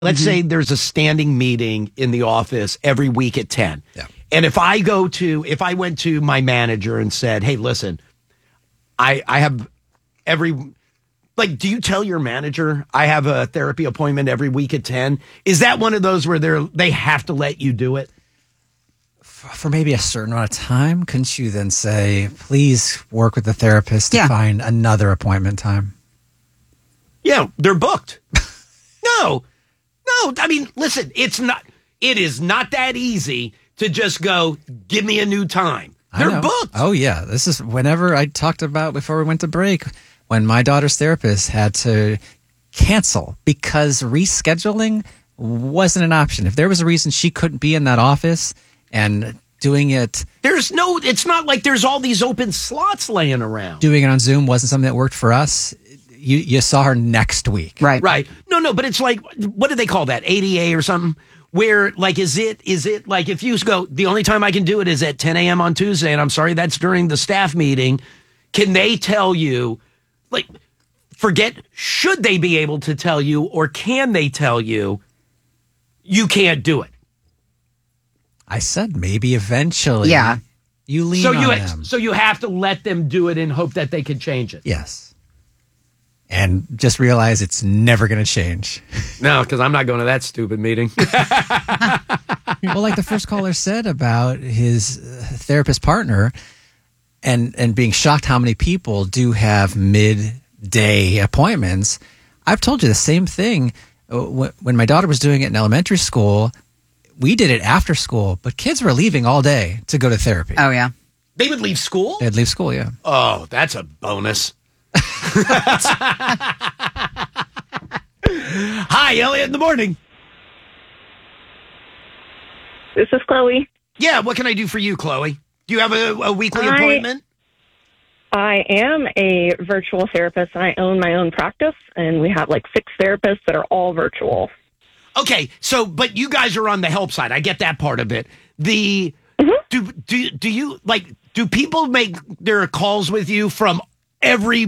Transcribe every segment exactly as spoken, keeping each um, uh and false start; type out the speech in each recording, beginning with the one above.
Let's mm-hmm. say there's a standing meeting in the office every week at ten. Yeah. And if I go to, if I went to my manager and said, hey, listen, I I have every, like, do you tell your manager I have a therapy appointment every week at ten? Is that one of those where they're, they have to let you do it? For maybe a certain amount of time, couldn't you then say, please work with the therapist to yeah. find another appointment time? Yeah, they're booked. No, no. I mean, listen, it's not, it is not that easy to just go, give me a new time. They're booked. Oh, yeah. This is whenever I talked about before we went to break, when my daughter's therapist had to cancel because rescheduling wasn't an option. If there was a reason she couldn't be in that office and doing it... There's no, it's not like there's all these open slots laying around. Doing it on Zoom wasn't something that worked for us. You you saw her next week. Right. Right. No, no, but it's like, what do they call that? A D A or something? Where, like, is it, is it like if you go, the only time I can do it is at ten a.m. on Tuesday, and I'm sorry, that's during the staff meeting. Can they tell you, like, forget, should they be able to tell you, or can they tell you, you can't do it? I said maybe eventually. Yeah. You lean so on you, them. So you have to let them do it and hope that they can change it. Yes. And just realize it's never going to change. No, because I'm not going to that stupid meeting. Well, like the first caller said about his therapist partner and, and being shocked how many people do have midday appointments. I've told you the same thing. When my daughter was doing it in elementary school, we did it after school, but kids were leaving all day to go to therapy. Oh, yeah. They would leave school? They'd leave school, yeah. Oh, that's a bonus. Hi, Elliot in the morning. This is Chloe. Yeah, what can I do for you, Chloe? Do you have a, a weekly I, appointment? I am a virtual therapist, and I own my own practice, and we have like six therapists that are all virtual. Okay, so, but you guys are on the help side. I get that part of it. The, mm-hmm. do, do, do you, like, do people make their calls with you from every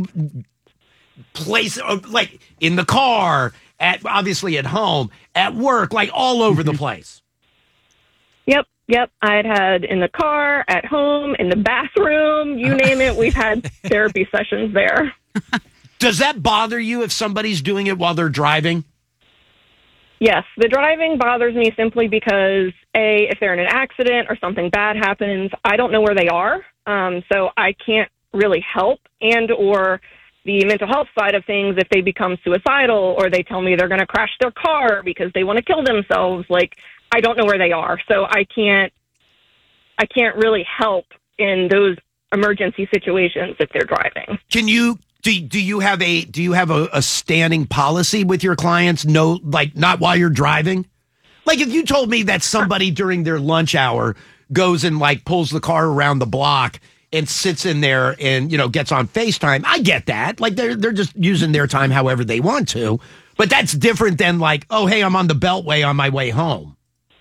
place, like in the car, at obviously at home, at work, like all over the place? Yep, yep. I'd had in the car, at home, in the bathroom, you name it. We've had therapy sessions there. Does that bother you if somebody's doing it while they're driving? Yes, the driving bothers me simply because, A, if they're in an accident or something bad happens, I don't know where they are, um, so I can't really help. And or the mental health side of things, if they become suicidal or they tell me they're going to crash their car because they want to kill themselves, like, I don't know where they are. So I can't, I can't really help in those emergency situations if they're driving. Can you, do, do you have a, do you have a, a standing policy with your clients? No, like not while you're driving? Like if you told me that somebody during their lunch hour goes and like pulls the car around the block and sits in there and, you know, gets on FaceTime. I get that. Like, they're they're just using their time however they want to. But that's different than like, oh, hey, I'm on the Beltway on my way home.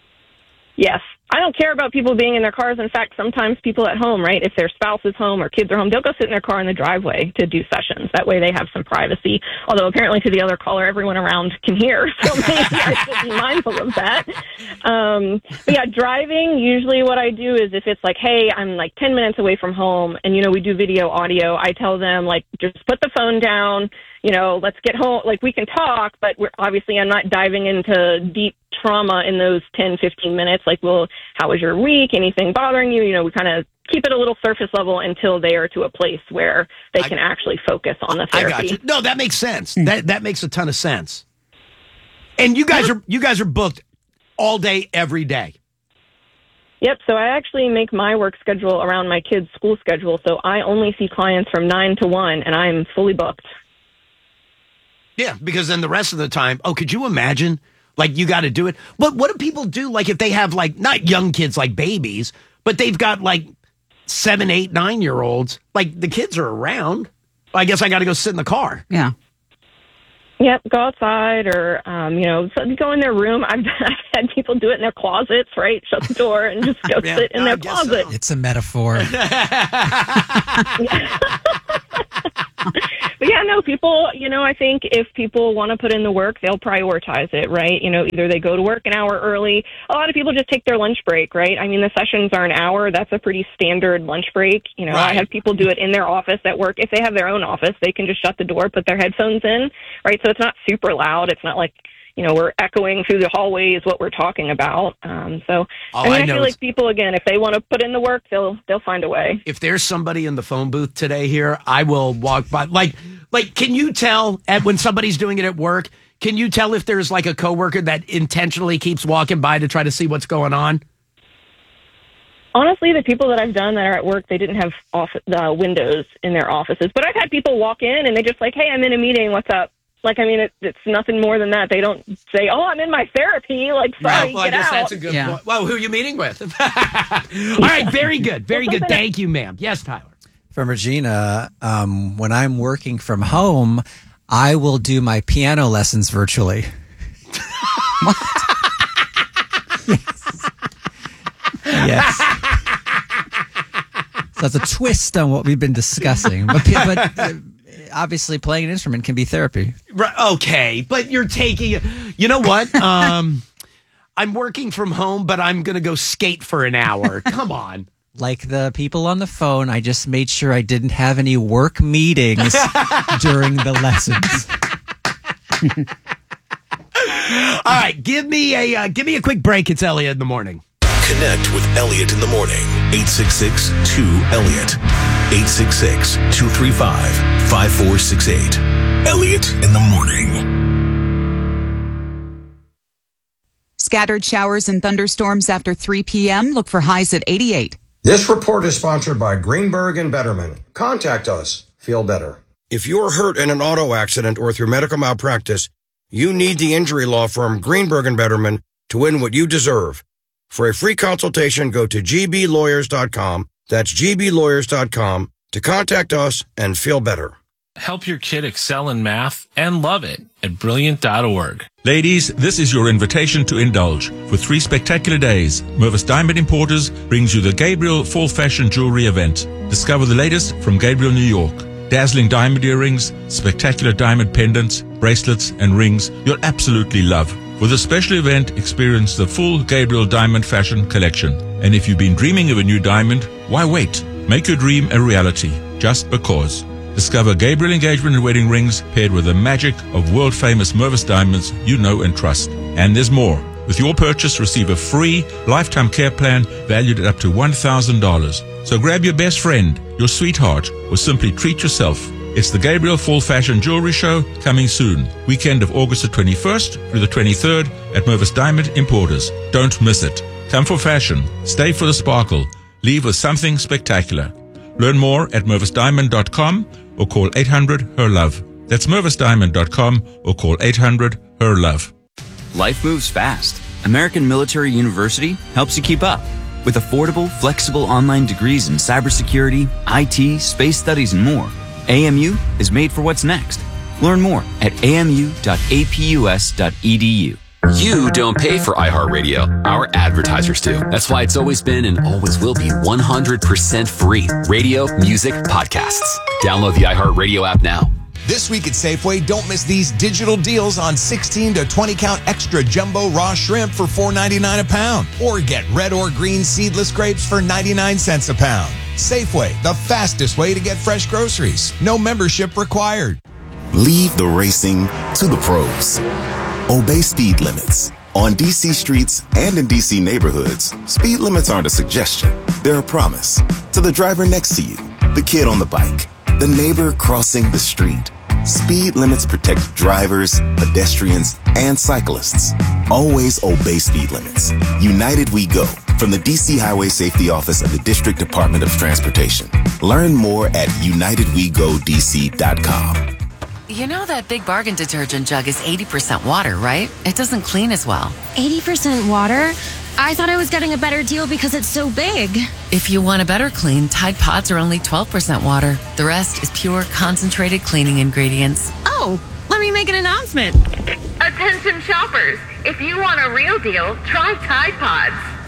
Yes. I don't care about people being in their cars. In fact, sometimes people at home, right, if their spouse is home or kids are home, they'll go sit in their car in the driveway to do sessions. That way they have some privacy. Although apparently to the other caller, everyone around can hear. So maybe I should be mindful of that. Um, but yeah, driving, usually what I do is if it's like, hey, I'm like ten minutes away from home and, you know, we do video audio, I tell them, like, just put the phone down, you know, let's get home. Like, we can talk, but we're obviously I'm not diving into deep trauma in those ten, fifteen minutes. Like, well, how was your week? Anything bothering you? You know, we kind of keep it a little surface level until they are to a place where they I, can actually focus on the therapy. I got you. No, that makes sense. That that makes a ton of sense. And you guys are you guys are booked all day, every day. Yep. So I actually make my work schedule around my kids' school schedule. So I only see clients from nine to one, and I'm fully booked. Yeah, because then the rest of the time, oh, could you imagine? Like, you got to do it. But what do people do, like, if they have, like, not young kids like babies, but they've got, like, seven, eight, nine-year-olds? Like, the kids are around. I guess I got to go sit in the car. Yeah. Yep, go outside or, um, you know, go in their room. I've, I've had people do it in their closets, right? Shut the door and just go yeah, sit in their closet. So. It's a metaphor. But yeah, no, people, you know, I think if people want to put in the work, they'll prioritize it, right? You know, either they go to work an hour early. A lot of people just take their lunch break, right? I mean, the sessions are an hour. That's a pretty standard lunch break. You know, Right. I have people do it in their office at work. If they have their own office, they can just shut the door, put their headphones in, right? So it's not super loud. It's not like, you know, we're echoing through the hallways what we're talking about. Um, so All I, mean, I I know feel is- like people, again, if they want to put in the work, they'll they'll find a way. If there's somebody in the phone booth today here, I will walk by. Like, like, can you tell at when somebody's doing it at work? Can you tell if there's like a coworker that intentionally keeps walking by to try to see what's going on? Honestly, the people that I've done that are at work, they didn't have office, uh, windows in their offices. But I've had people walk in and they just like, hey, I'm in a meeting. What's up? Like, I mean, it, it's nothing more than that. They don't say, oh, I'm in my therapy. Like, sorry, well, I get guess out. that's a good Yeah. point. Well, who are you meeting with? All right, very good. Very Well, good. something- Thank you, ma'am. Yes, Tyler. From Regina, um, when I'm working from home, I will do my piano lessons virtually. What? Yes. Yes. So that's a twist on what we've been discussing. But, but uh, obviously, playing an instrument can be therapy. Right, okay, but you're taking it. You know what? Um, I'm working from home, but I'm going to go skate for an hour. Come on. Like the people on the phone, I just made sure I didn't have any work meetings during the lessons. All right, give me a uh, give me a quick break. It's Elliot in the morning. Connect with Elliot in the morning. eight six six two Elliot. eight six six two three five five four six eight. Elliot in the morning. Scattered showers and thunderstorms after three p.m. Look for highs at eighty-eight. This report is sponsored by Greenberg and Betterman. Contact us. Feel better. If you're hurt in an auto accident or through medical malpractice, you need the injury law firm Greenberg and Betterman to win what you deserve. For a free consultation, go to g b lawyers dot com. That's g b lawyers dot com to contact us and feel better. Help your kid excel in math and love it at brilliant dot org. Ladies, this is your invitation to indulge. For three spectacular days, Mervis Diamond Importers brings you the Gabriel Fall Fashion Jewelry event. Discover the latest from Gabriel, New York. Dazzling diamond earrings, spectacular diamond pendants, bracelets, and rings you'll absolutely love. For this special event, experience the full Gabriel Diamond Fashion Collection. And if you've been dreaming of a new diamond, why wait? Make your dream a reality, just because. Discover Gabriel engagement and wedding rings paired with the magic of world-famous Mervis diamonds you know and trust. And there's more. With your purchase, receive a free lifetime care plan valued at up to one thousand dollars. So grab your best friend, your sweetheart, or simply treat yourself. It's the Gabriel Fall Fashion Jewelry Show coming soon. Weekend of August the twenty-first through the twenty-third at Mervis Diamond Importers. Don't miss it. Come for fashion. Stay for the sparkle. Leave with something spectacular. Learn more at mervis diamond dot com or call eight hundred H E R LOVE. That's mervis diamond dot com or call eight hundred H E R LOVE. Life moves fast. American Military University helps you keep up. With affordable, flexible online degrees in cybersecurity, I T, space studies, and more, A M U is made for what's next. Learn more at a m u dot a p u s dot e d u. You don't pay for iHeartRadio. Our advertisers do. That's why it's always been and always will be one hundred percent free. Radio, music, podcasts. Download the iHeartRadio app now. This week at Safeway, don't miss these digital deals on sixteen to twenty count extra jumbo raw shrimp for four ninety-nine a pound. Or get red or green seedless grapes for ninety-nine cents a pound. Safeway, the fastest way to get fresh groceries. No membership required. Leave the racing to the pros. Obey speed limits. On D C streets and in D C neighborhoods, speed limits aren't a suggestion. They're a promise. To the driver next to you, the kid on the bike, the neighbor crossing the street. Speed limits protect drivers, pedestrians, and cyclists. Always obey speed limits. United We Go, from the D C Highway Safety Office of the District Department of Transportation. Learn more at united we go d c dot com. You know that Big Bargain detergent jug is eighty percent water, right? It doesn't clean as well. eighty percent water? I thought I was getting a better deal because it's so big. If you want a better clean, Tide Pods are only twelve percent water. The rest is pure, concentrated cleaning ingredients. Oh, let me make an announcement. Attention shoppers, if you want a real deal, try Tide Pods.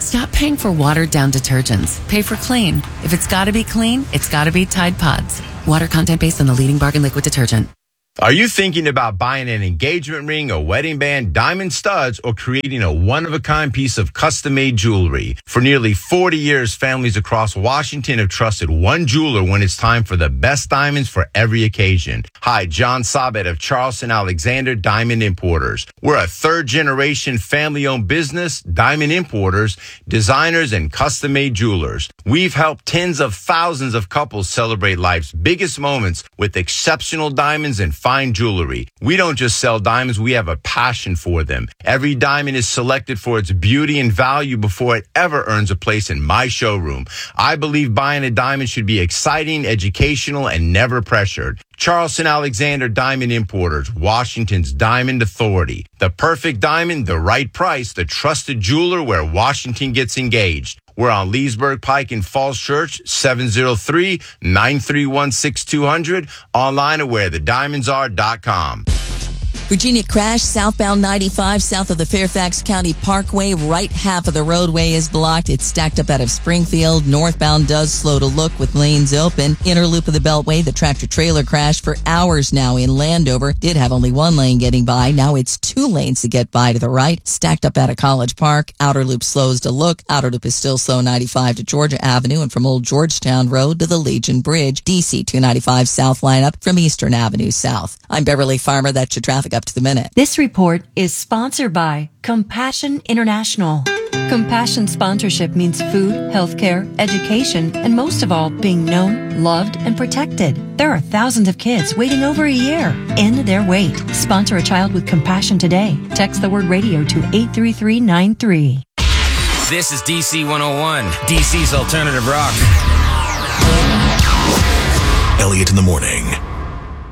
Stop paying for watered-down detergents. Pay for clean. If it's got to be clean, it's got to be Tide Pods. Water content based on the leading bargain liquid detergent. Are you thinking about buying an engagement ring, a wedding band, diamond studs, or creating a one-of-a-kind piece of custom-made jewelry? For nearly forty years, families across Washington have trusted one jeweler when it's time for the best diamonds for every occasion. Hi, John Sabet of Charleston Alexander Diamond Importers. We're a third-generation family-owned business, diamond importers, designers, and custom-made jewelers. We've helped tens of thousands of couples celebrate life's biggest moments with exceptional diamonds and fine jewelry. We don't just sell diamonds, we have a passion for them. Every diamond is selected for its beauty and value before it ever earns a place in my showroom. I believe buying a diamond should be exciting, educational, and never pressured. Charleston Alexander Diamond Importers, Washington's Diamond Authority. The perfect diamond, the right price, the trusted jeweler where Washington gets engaged. We're on Leesburg Pike in Falls Church, seven oh three, nine three one, six two zero zero, online at where the diamonds are dot com. Virginia crash southbound ninety-five south of the Fairfax County Parkway. Right half of the roadway is blocked. It's stacked up out of Springfield. Northbound does slow to look with lanes open. Inner loop of the Beltway, the tractor trailer crash for hours now in Landover. Did have only one lane getting by. Now it's two lanes to get by to the right. Stacked up out of College Park. Outer loop slows to look. Outer loop is still slow ninety-five to Georgia Avenue and from Old Georgetown Road to the Legion Bridge. D C two ninety-five south lineup from Eastern Avenue south. I'm Beverly Farmer. That's your traffic up to the minute. This report is sponsored by Compassion International. Compassion sponsorship means food, healthcare, education, and most of all, being known, loved, and protected. There are thousands of kids waiting over a year. End their wait. Sponsor a child with compassion today. Text the word radio to eight three three nine three. This is D C one oh one, D C's alternative rock. Elliot in the morning.